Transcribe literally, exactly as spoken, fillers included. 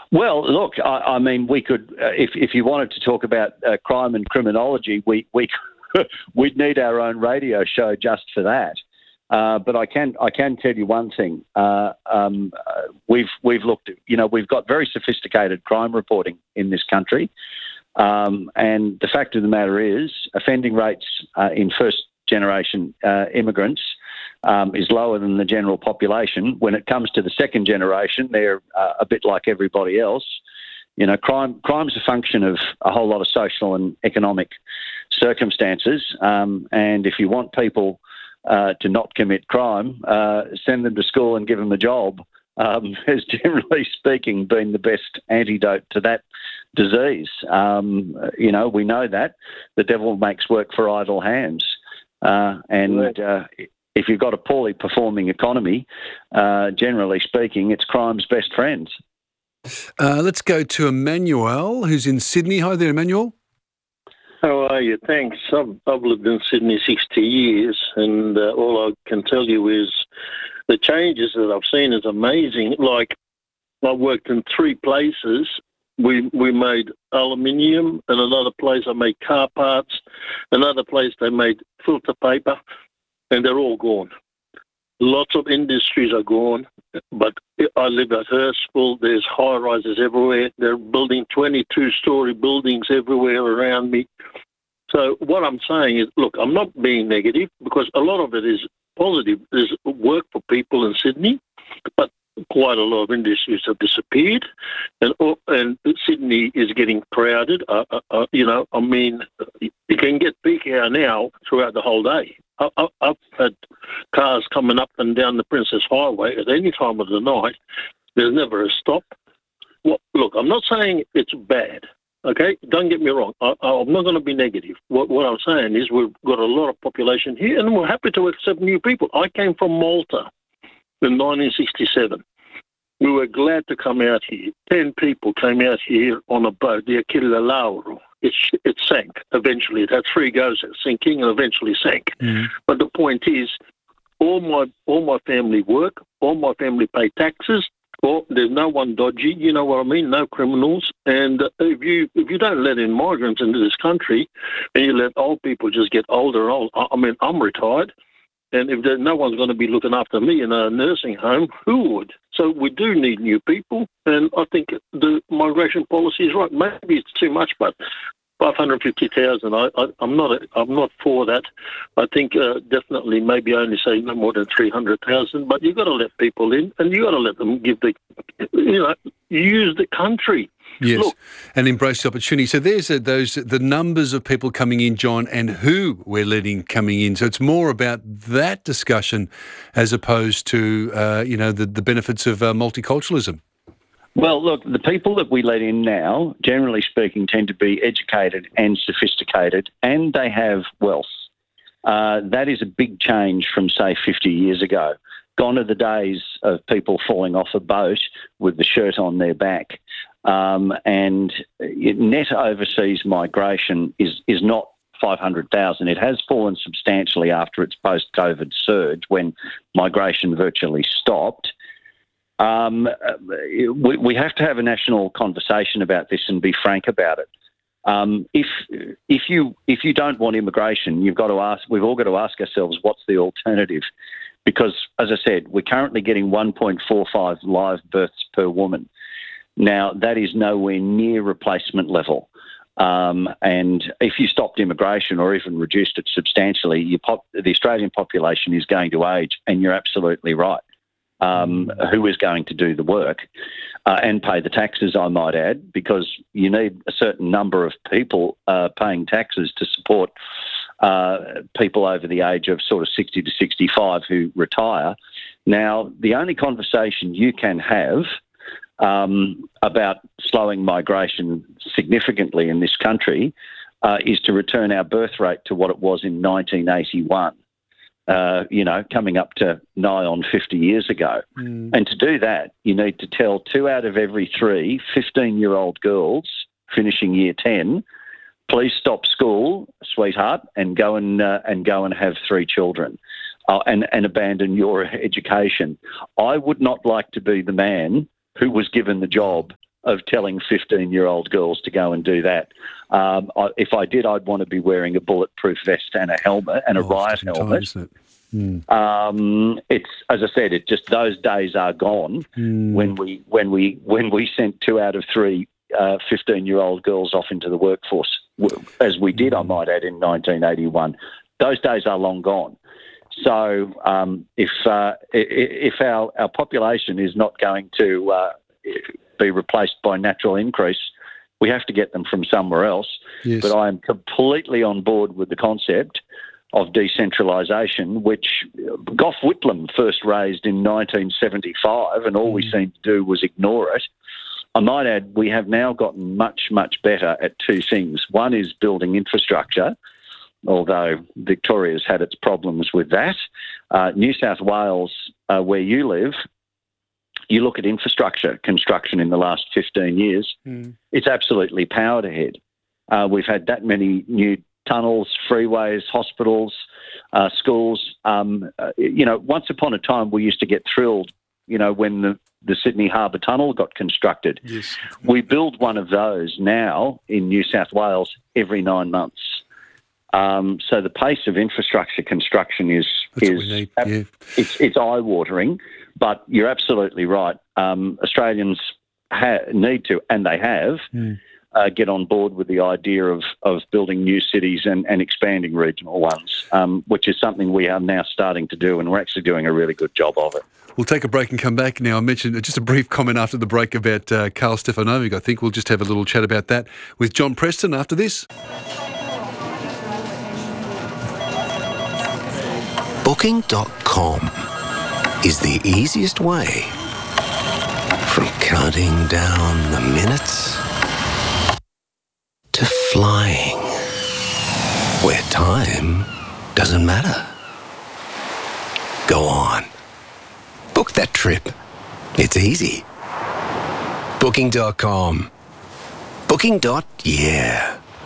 Well, look, I, I mean, we could, uh, if if you wanted to talk about uh, crime and criminology, we we we'd need our own radio show just for that. Uh, but I can I can tell you one thing. Uh, um, uh, we've we've looked at, you know, we've got very sophisticated crime reporting in this country, um, and the fact of the matter is, offending rates uh, in first generation uh, immigrants um, is lower than the general population. When it comes to the second generation, they're uh, a bit like everybody else. You know, crime crime's a function of a whole lot of social and economic circumstances, um, and if you want people Uh, to not commit crime, uh, send them to school and give them a job, um, has generally speaking been the best antidote to that disease. Um, you know, we know that. The devil makes work for idle hands. Uh, and uh, if you've got a poorly performing economy, uh, generally speaking, it's crime's best friends. Uh, let's go to Emmanuel, who's in Sydney. Hi there, Emmanuel. How are you? Thanks. I've, I've lived in Sydney sixty years, and uh, all I can tell you is the changes that I've seen is amazing. Like, I worked in three places. We we made aluminium, and another place I made car parts, another place they made filter paper, and they're all gone. Lots of industries are gone, but I live at Hurstville. There's high-rises everywhere. They're building twenty-two storey buildings everywhere around me. So what I'm saying is, look, I'm not being negative because a lot of it is positive. There's work for people in Sydney, but quite a lot of industries have disappeared, and and Sydney is getting crowded. Uh, uh, you know, I mean, you can get peak hour now throughout the whole day. I, I've had cars coming up and down the Princess Highway at any time of the night. There's never a stop. Well, look, I'm not saying it's bad, okay? Don't get me wrong. I, I'm not going to be negative. What, what I'm saying is we've got a lot of population here, and we're happy to accept new people. I came from Malta in nineteen sixty-seven. We were glad to come out here. Ten people came out here on a boat, the Aquila Lauro. It, it sank eventually. It had three goes at sinking and eventually sank. Mm. But the point is, all my all my family work, all my family pay taxes. Well, there's no one dodgy, you know what I mean? No criminals. And if you if you don't let in migrants into this country, and you let old people just get older and old, I mean, I'm retired. And if there, no one's going to be looking after me in a nursing home, who would? So we do need new people, and I think the migration policy is right. Maybe it's too much, but five hundred fifty thousand, I, I, I'm not I'm not for that. I think uh, definitely maybe only say no more than three hundred thousand, but you've got to let people in, and you've got to let them give the, you know, use the country. Yes, Look, and embrace the opportunity. So there's a, those the numbers of people coming in, John, and who we're letting coming in. So it's more about that discussion as opposed to uh, you know the, the benefits of uh, multiculturalism. Well, look, the people that we let in now, generally speaking, tend to be educated and sophisticated, and they have wealth. Uh, that is a big change from, say, fifty years ago. Gone are the days of people falling off a boat with the shirt on their back. Um, and net overseas migration is, is not five hundred thousand. It has fallen substantially after its post-COVID surge when migration virtually stopped. Um, we, we have to have a national conversation about this and be frank about it. Um, if if you if you don't want immigration, you've got to ask. We've all got to ask ourselves, what's the alternative? Because, as I said, we're currently getting one point four five live births per woman. Now, that is nowhere near replacement level. Um, and if you stopped immigration or even reduced it substantially, your pop, the Australian population is going to age, and you're absolutely right. Um, who is going to do the work uh, and pay the taxes, I might add, because you need a certain number of people uh, paying taxes to support uh, people over the age of sort of sixty to sixty-five who retire. Now, the only conversation you can have um, about slowing migration significantly in this country uh, is to return our birth rate to what it was in nineteen eighty-one. Uh, you know, coming up to nigh on fifty years ago. Mm. And to do that, you need to tell two out of every three fifteen-year-old girls finishing year ten, please stop school, sweetheart, and go and uh, and go and have three children uh, and, and abandon your education. I would not like to be the man who was given the job of telling fifteen-year-old girls to go and do that. Um, I, if I did, I'd want to be wearing a bulletproof vest and a helmet and a Oh, riot it's different helmet. time, isn't it? Mm. Um, it's as I said, it just those days are gone Mm. when we when we when we sent two out of three uh, fifteen-year-old girls off into the workforce, as we did, I might add, in nineteen eighty-one. Those days are long gone. So um, if uh, if our, our population is not going to uh, be replaced by natural increase, we have to get them from somewhere else. Yes. But I am completely on board with the concept of decentralisation, which Gough Whitlam first raised in nineteen seventy-five, and all mm. we seemed to do was ignore it. I might add, we have now gotten much, much better at two things. One is building infrastructure, although Victoria's had its problems with that. Uh, New South Wales, uh, where you live, you look at infrastructure construction in the last fifteen years, mm. it's absolutely powered ahead. Uh, we've had that many new tunnels, freeways, hospitals, uh, schools. Um, uh, you know, once upon a time we used to get thrilled, you know, when the, the Sydney Harbour Tunnel got constructed. Yes. We build one of those now in New South Wales every nine months. Um, so the pace of infrastructure construction is That's is what we need. Yeah. it's it's eye-watering. But you're absolutely right. Um, Australians ha- need to, and they have, mm. uh, get on board with the idea of of building new cities and, and expanding regional ones, um, which is something we are now starting to do, and we're actually doing a really good job of it. We'll take a break and come back now. I mentioned just a brief comment after the break about uh, Karl Stefanovic. I think we'll just have a little chat about that with John Preston after this. Booking dot com is the easiest way from counting down the minutes to flying, where time doesn't matter. Go on. Book that trip. It's easy. Booking dot com. Booking. Yeah.